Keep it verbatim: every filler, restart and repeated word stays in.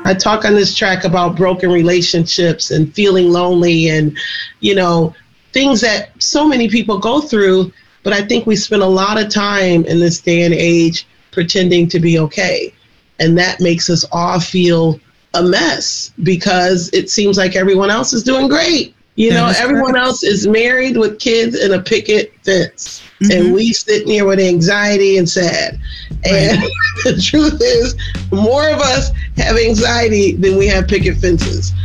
I talk on this track about broken relationships and feeling lonely and, you know, things that so many people go through. But I think we spend a lot of time in this day and age pretending to be okay. And that makes us all feel a mess because it seems like everyone else is doing great. You know, everyone correct. else is married with kids in a picket fence. Mm-hmm. And we sitting here with anxiety and sad. Right. And the truth is, more of us have anxiety than we have picket fences.